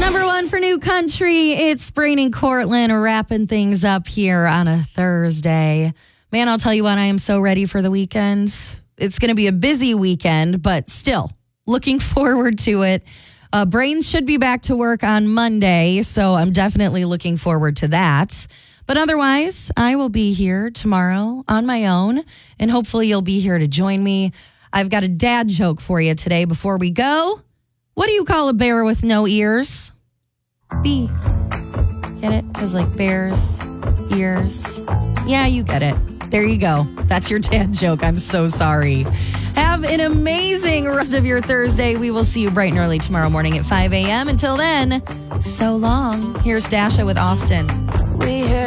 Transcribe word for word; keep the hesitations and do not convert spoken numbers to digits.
Number one for New Country, it's Brain and Cortland wrapping things up here on a Thursday. Man, I'll tell you what, I am so ready for the weekend. It's going to be a busy weekend, but still looking forward to it. Uh, Brain should be back to work on Monday, so I'm definitely looking forward to that. But otherwise, I will be here tomorrow on my own, and hopefully you'll be here to join me. I've got a dad joke for you today before we go. What do you call a bear with no ears? B. Get it? Because like bears, ears. Yeah, you get it. There you go. That's your dad joke. I'm so sorry. Have an amazing rest of your Thursday. We will see you bright and early tomorrow morning at five a.m. Until then, so long. Here's Dasha with Austin.